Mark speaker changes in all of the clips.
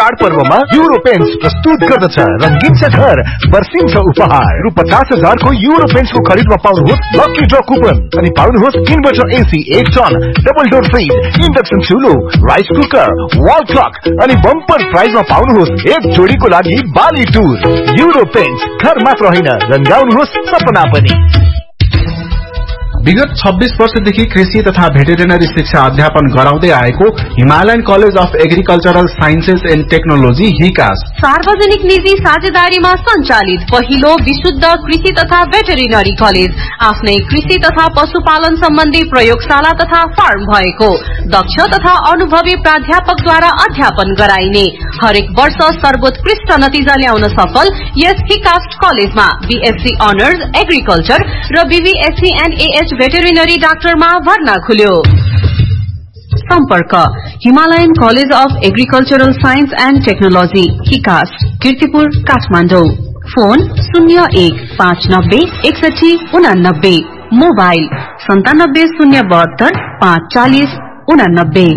Speaker 1: चाडपर्वमा euro paints प्रस्तुत गर्दछ रंगीन छ घर वर्षिन्छ उपहार रु 50,000 को युरो पेन्ट्स को खरिदमा पाउनुहोस् लकी ड्र कुपन अनि पाउनुहोस् inverter AC 1 ton double door fridge induction चुलो rice cooker wall clock अनि बम्पर प्राइजमा पाउनुहोस् एक जोडीको लागि बाली टुर युरो पेन्ट्स घर मात्र होइन रंगाउनुहोस् सपना पनि।
Speaker 2: विगत 26 वर्षदेखि कृषि तथा भेटेरिनरी शिक्षा अध्यापन गराउँदै आएको Himalayan college of agricultural sciences and technology हिकास
Speaker 3: सार्वजनिक निजी साझेदारीमा सञ्चालित पहिलो विशुद्ध कृषि तथा भेटेरिनरी कलेज आफ्नै कृषि तथा पशुपालन सम्बन्धी प्रयोगशाला तथा फार्म भएको दक्ष तथा अनुभवी प्राध्यापकद्वारा अध्यापन गराइने हरेक वर्ष सर्वोत्कृष्ट नतिजा ल्याउन सफल यस हिकास कलेजमा बीएससी अनर्स एग्रिकल्चर र बीबीएससी एन्ड एएच भेटेरिनरी डाक्टरमा भर्ना खुल्यो। सम्पर्क Himalayan college of agricultural science and technology हिकास Kirtipur Kathmandu phone 01596189 mobile 9702 54089।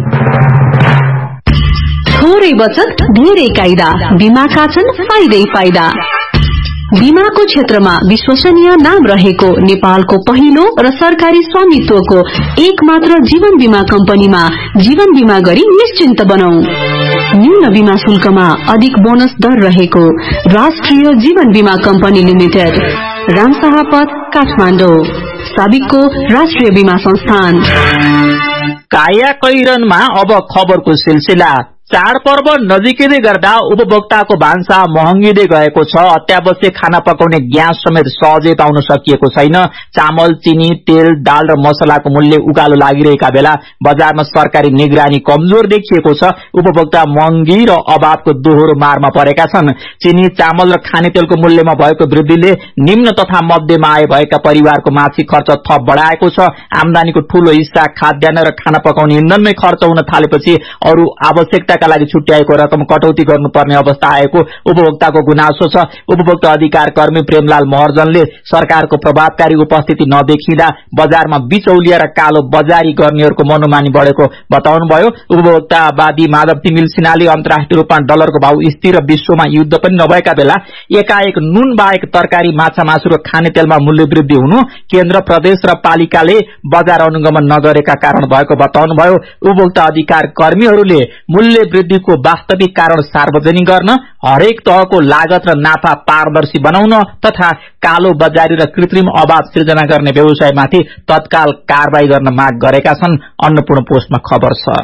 Speaker 3: थोरै बचत धेरै कायदा बीमाका छन् फाइदै फाइदा। बीमाको क्षेत्रमा विश्वसनीय नाम रहेको नेपालको पहिलो र सरकारी स्वामित्वको एक मात्र जीवन बीमा कम्पनीमा जीवन बीमा गरी निश्चिन्त बनाऊ। न्यून बीमा शुल्कमा अधिक बोनस दर रहेको राष्ट्रिय जीवन बीमा कम्पनी लिमिटेड रामशाहपथ काठमाडौँ साबिकको राष्ट्रिय बीमा संस्थान।
Speaker 4: काया कैरनमा अब खबरको सिलसिला। चाडपर्व नजिकै गर्दा उपभोक्ताको भान्सा महँगिँदै गएको छ। अत्यावश्यक खाना पकाउने ग्यास समेत सहजै पाउन सकिएको छैन। चामल चिनी तेल दाल र मसलाको मूल्य उकालो लागिरहेका बेला बजारमा सरकारी निगरानी कमजोर देखिएको छ। उपभोक्ता महँगी र अभावको दोहोरो मारमा परेका छन्। चिनी चामल र खानेतेलको मूल्यमा भएको वृद्धिले निम्न तथा मध्यम आय भएका परिवारको मासिक खर्च थप बढाएको छ। आमदानीको ठूलो हिस्सा खाद्यान्न र खाना पकाउने इन्धनमै खर्च हुन थालेपछि अरू आवश्यकता लागि छुट्याएको रकम कटौती गर्नुपर्ने अवस्था आएको उपभोक्ताको गुनासो छ। उपभोक्ता अधिकार कर्मी प्रेमलाल महर्जनले सरकारको प्रभावकारी उपस्थिति नदेखिँदा बजारमा बिचौलिया र कालो बजारी गर्नेहरूको मनोमानी बढेको बताउनुभयो। उपभोक्तावादी माधव तिमिल सिन्हाले अन्तर्राष्ट्रिय रूपमा डलरको भाव स्थिर र विश्वमा युद्ध पनि नभएका बेला एकाएक नुन बाहेक तरकारी माछा मासु र खानेतेलमा मूल्य वृद्धि हुनु केन्द्र प्रदेश र पालिकाले बजार अनुगमन नगरेका कारण भएको बताउनुभयो। उपभोक्ता अधिकार कर्मीहरूले मूल्य वृद्धिको वास्तविक कारण सार्वजनिक गर्न हरेक तहको लागत र नाफा पारदर्शी बनाउन तथा कालो बजारी र कृत्रिम अभाव सृजना गर्ने व्यवसायमाथि तत्काल कारबाही गर्न माग गरेका छन्। अन्नपूर्ण पोस्टमा खबर छ।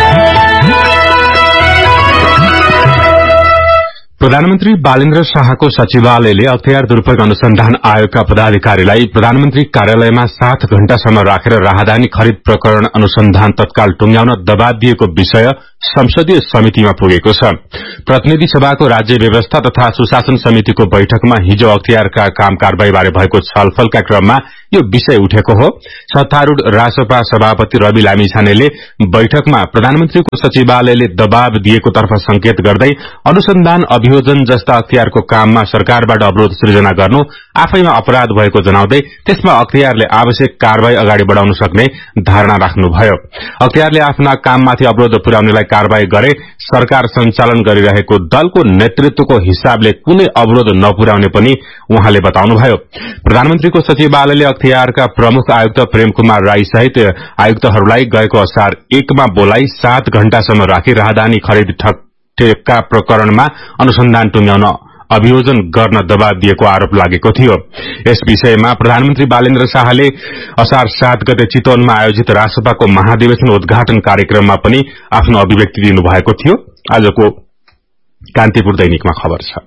Speaker 5: प्रधानमन्त्री बालेन्द्र शाहको सचिवालयले अख्तियार दुरूपयोग अनुसन्धान आयोगका पदाधिकारीलाई प्रधानमन्त्री कार्यालयमा 7 घण्टासम्म राखेर राहदानी खरिद प्रकरण अनुसन्धान तत्काल टुंग्याउन दबाव दिएको विषय संसदीय समितिमा पुगेको छ। प्रतिनिधि सभाको राज्य व्यवस्था तथा सुशासन समितिको बैठकमा हिजो अख्तियारका काम कारबाहीबारे भएको छलफलका क्रममा यो विषय उठेको हो। सत्तारूढ़ रासपा सभापति रवि लामिछानेले बैठकमा प्रधानमन्त्रीको सचिवालयले दबाव दिएको तर्फ संकेत गर्दै अनुसन्धान अभियोजन जस्ता अख्तियारको काममा सरकारबाट अवरोध सृजना गर्नु आफैमा अपराध भएको जनाउँदै त्यसमा अख्तियारले आवश्यक कारबाही अगाडि बढ़ाउन सक्ने धारणा राख्नुभयो। अख्तियारले आफ्ना काममाथि अवरोध पुर्याउनेलाई कारबाही गरे सरकार सञ्चालन गरिरहेको दलको नेतृत्वको हिसाबले कुनै अवरोध नपुर्याउने पनि उहाँले बताउनुभयो। प्रधानमन्त्रीको सचिवालयले अख्तियारका प्रमुख आयुक्त प्रेम कुमार राई सहित आयुक्तहरूलाई गएको असार 1 मा बोलाई 7 घण्टासम्म राखी राहदानी खरिद ठेक्का प्रकरणमा अनुसन्धान टुंग्याउन अभियोजन गर्न दबाव दिएको आरोप लागेको थियो। यस विषयमा प्रधानमन्त्री बालेन्द्र शाहले असार 7 गते चितवनमा आयोजित रासपाको महाधिवेशन उद्घाटन कार्यक्रममा पनि आफ्नो अभिव्यक्ति दिनुभएको थियो। आजको कान्तिपुर दैनिकमा खबर छ।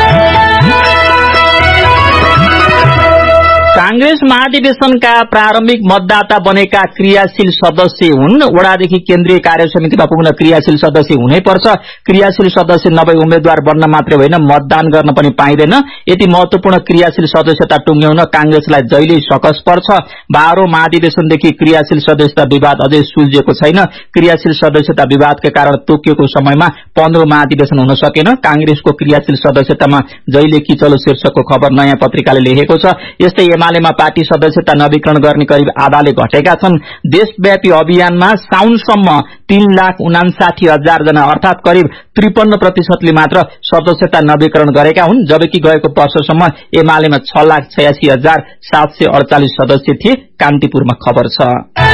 Speaker 4: कांग्रेस महाधिवेशनका प्रारम्भिक मतदाता बनेका क्रियाशील सदस्य हुन्। वडादेखि केन्द्रीय कार्य समितिमा पुग्न क्रियाशील सदस्य हुनै पर्छ। क्रियाशील सदस्य नभई उम्मेद्वार बन्न मात्रै होइन मतदान गर्न पनि पाइँदैन। यति महत्वपूर्ण क्रियाशील सदस्यता टुंग्याउन कांग्रेसलाई जहिले सकस पर्छ। 12औं महाधिवेशनदेखि क्रियाशील सदस्यता विवाद अझै सुल्झिएको छैन। क्रियाशील सदस्यता विवादका कारण तोकिएको समयमा 15औं महाधिवेशन हुन सकेन। कांग्रेसको क्रियाशील सदस्यतामा जहिले किचलो शीर्षकको खबर नयाँ पत्रिकाले लेखेको छ। यस्तै एमाले समयमा पार्टी सदस्यता नवीकरण गर्ने करिब आधाले घटेका छन्। देशव्यापी अभियानमा साउनसम्म 3,59,000 जना अर्थात करिब 53% मात्र सदस्यता नवीकरण गरेका हुन्, जबकि गएको वर्षसम्म एमालेमा 6,86,748 सदस्य थिए। कान्तिपुरमा खबर छ।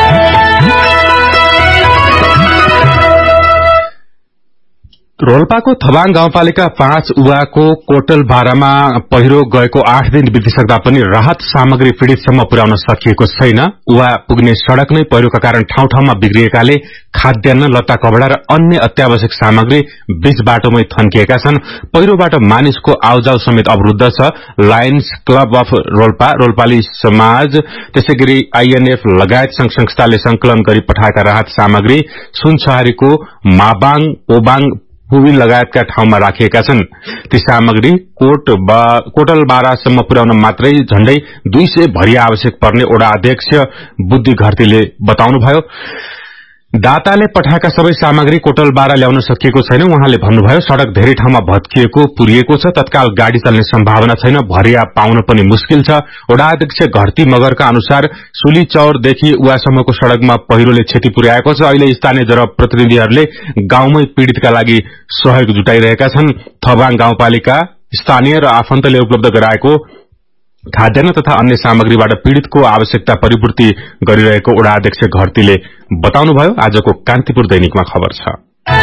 Speaker 5: रोल्पाको थबाङ गाउँपालिका 5 उवाको कोटलबारामा पहिरो गएको 8 दिन बितिसक्दा पनि राहत सामग्री पीड़ितसम्म पुर्याउन सकिएको छैन। उवा पुग्ने सड़क नै पहिरोका कारण ठाउँ ठाउँमा बिग्रिएकाले खाद्यान्न, लत्ता कपडा र अन्य अत्यावश्यक सामग्री बीच बाटोमै थन्किएका छन्। पहिरोबाट मानिसको आउजाउ समेत अवरुद्ध छ। लायन्स क्लब अफ रोल्पा, रोल्पाली समाज, त्यसैगरी आईएनएफ लगायत संघ संस्थाले संकलन गरी पठाएका राहत सामग्री सुनसहारीको माबाङ, पोबाङ, पुविल लगायतका ठाउँमा राखिएका छन्। ती सामग्री कोटलबारासम्म पुर्याउन मात्रै झण्डै 200 भरिया आवश्यक पर्ने वडा अध्यक्ष बुद्धि घरतीले बताउनुभयो। दाताले पठाएका सबै सामग्री कोटलबारा ल्याउन सकिएको छैन। उहाँले भन्नुभयो, सड़क धेरै ठाउँमा भत्किएको, पुरिएको छ। तत्काल गाड़ी चल्ने सम्भावना छैन। भरिया पाउन पनि मुस्किल छ। वडा अध्यक्ष घरती मगरका अनुसार सुली चौरदेखि उवासम्मको सड़कमा पहिरोले क्षति पुर्याएको छ। अहिले स्थानीय जनप्रतिनिधिहरूले गाउँमै पीड़ितका लागि सहयोग जुटाइरहेका छन्। थबाङ गाउँपालिका स्थानीय र आफन्तले उपलब्ध गराएको खाद्यान्न तथा अन्य सामग्रीबाट पीड़ितको आवश्यकता परिपूर्ति गरिरहेको वडा अध्यक्ष घरतीले बताउनुभयो। आजको कान्तिपुर दैनिकमा खबर छ।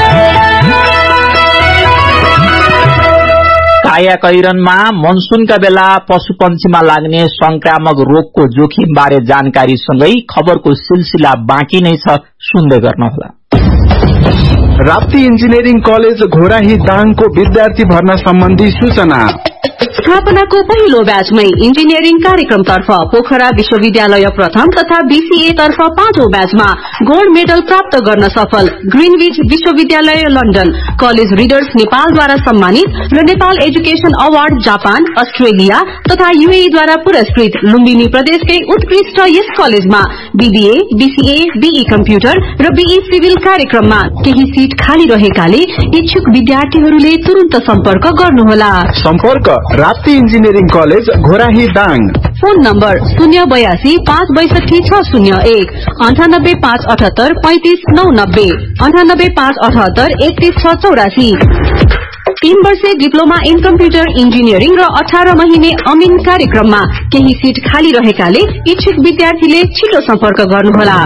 Speaker 4: कायाकैरनमा मनसूनका बेला पशुपन्छीमा लाग्ने संक्रामक रोगको जोखिम बारे जानकारीसँगै खबरको सिलसिला बाँकी नै छ, सुन्दै गर्नुहोला।
Speaker 2: राप्ती इन्जिनियरिङ कलेज घोराही दाङको विद्यार्थी भर्ना सम्बन्धी सूचना।
Speaker 3: स्थापनाको पहिलो ब्याचमै इन्जिनियरिङ कार्यक्रमतर्फ पोखरा विश्वविद्यालय प्रथम तथा बीसीए तर्फ 5औं ब्याचमा गोल्ड मेडल प्राप्त गर्न सफल ग्रीनविच विश्वविद्यालय लन्डन, कलेज रिडर्स नेपालद्वारा सम्मानित र Nepal education award Japan, Australia तथा यूएईद्वारा पुरस्कृत लुम्बिनी प्रदेशकै उत्कृष्ट यस कलेजमा बीबीए, बीसीए, बीई कम्प्युटर र बीई सिभिल कार्यक्रममा केही सीट खाली रहेकाले इच्छुक विद्यार्थीहरूले तुरन्त सम्पर्क गर्नुहोला।
Speaker 2: सम्पर्क Rapti engineering college Ghorahi Dang.
Speaker 3: Phone number 082 562 601 98 578 35 990 98 578 31 684। 3 वर्षे डिप्लोमा इन कम्प्युटर इन्जिनियरिङ र 18 महिने अमिन कार्यक्रममा केही सीट खाली रहेकाले इच्छुक विद्यार्थीले छिटो सम्पर्क गर्नुहोला।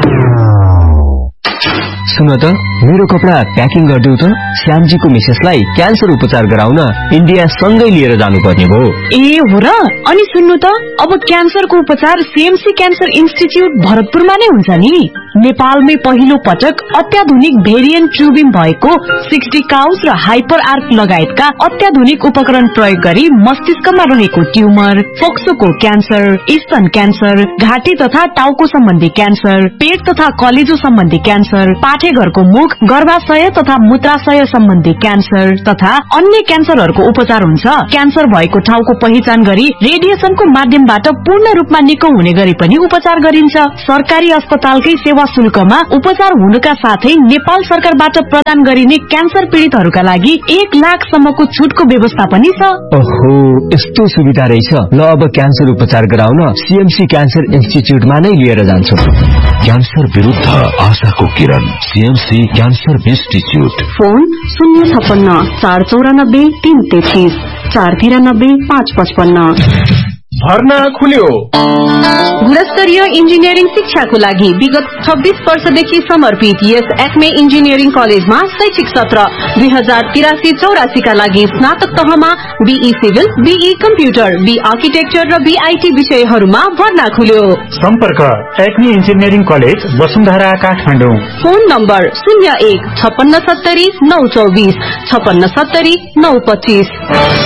Speaker 6: सुन त, मेरो कपडा प्याकिङ गरिदेऊ त। श्यामजीको मिसेसलाई क्यान्सर उपचार गराउन इन्डिया सँगै लिएर जानुपर्ने भयो।
Speaker 7: ए हो र? अनि सुन्नु त, अब क्यान्सरको उपचार सीएमसी क्यान्सर इन्स्टिच्युट भरतपुरमा नै हुन्छ नि। नेपालमै पहिलो पटक अत्याधुनिक भेरिएन्ट ट्युबिङ भएको 60 काउस र हाइपर आर्क लगायतका अत्याधुनिक उपकरण प्रयोग गरी मस्तिष्कमा रहेको ट्युमर, फोक्सोको क्यान्सर, स्तन क्यान्सर, घाँटी तथा टाउको सम्बन्धी क्यान्सर, पेट तथा कलेजो सम्बन्धी क्यान्सर, पाठेघरको मुख, गर्भाशय तथा मूत्राशय सम्बन्धी क्यान्सर तथा अन्य क्यान्सरहरूको उपचार हुन्छ। क्यान्सर भएको ठाउँको पहिचान गरी रेडिएसनको माध्यमबाट पूर्ण रूपमा निको हुने गरी पनि उपचार गरिन्छ। सरकारी अस्पतालकै सेवा शुल्कमा उपचार हुनुका साथै नेपाल सरकारबाट प्रदान गरिने क्यान्सर पीड़ितहरूका लागि 1 लाखसम्मको छुटको व्यवस्था पनि छ।
Speaker 6: ओहो, यस्तो सुविधा रहेछ। ल, अब क्यान्सर उपचार गराउन सीएमसी क्यान्सर इन्स्टिच्युटमा नै लिएर जान्छु।
Speaker 8: क्यान्सर विरुद्ध आशाको किरण, सीएमसी क्यान्सर इन्स्टिच्युट।
Speaker 3: फोन 056 494 333 493 555।
Speaker 2: भर्ना खुल्यो।
Speaker 3: गुणस्तरीय इन्जिनियरिङ शिक्षाको लागि विगत 26 वर्षदेखि समर्पित यस एक्मे इन्जिनियरिङ कलेजमा शैक्षिक सत्र 2083-84 का लागि स्नातक तहमा be civil, be computer, be architecture र बीआईटी विषयहरूमा भर्ना खुल्यो।
Speaker 9: सम्पर्क Acme engineering college Vasundhara Kathmandu.
Speaker 3: Phone number 01 56 70 924 56 70 925।